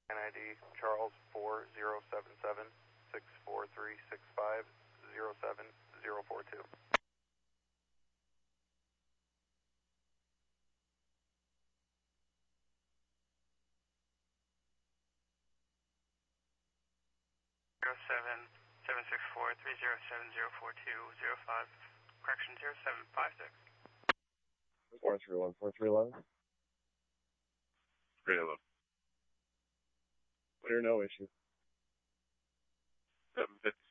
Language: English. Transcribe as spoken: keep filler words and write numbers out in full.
N I D Charles four zero seven seven six four three six five zero seven zero four two. Zero seven seven six four three zero seven zero four two zero five. Correction zero seven five six. Four three one four three eleven. Three eleven. Clear, no issue. Seven fifty.